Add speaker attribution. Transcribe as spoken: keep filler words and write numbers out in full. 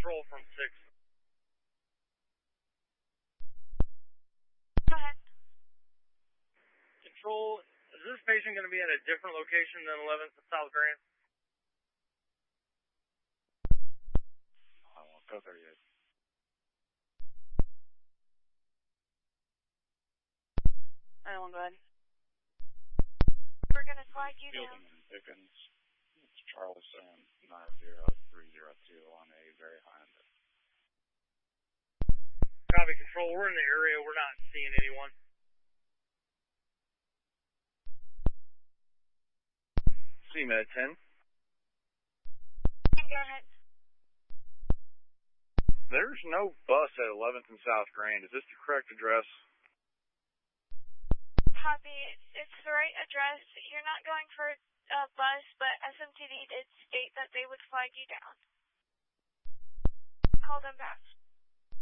Speaker 1: control from six.
Speaker 2: Go ahead.
Speaker 1: Control, is this patient going to be at a different location than eleventh and South Grand?
Speaker 3: I won't go there yet.
Speaker 2: I won't go ahead. We're going to flag you down.
Speaker 3: Fielding and Pickens. It's Charleston nine zero three zero two on a very high end.
Speaker 1: Copy, control. We're in the area. We're not seeing anyone.
Speaker 3: C Med ten.
Speaker 2: Go ahead.
Speaker 3: There's no bus at eleventh and South Grand. Is this the correct address?
Speaker 2: Copy. It's the right address. You're not going for a bus, but S M T D did state that they would flag you down. Call them back.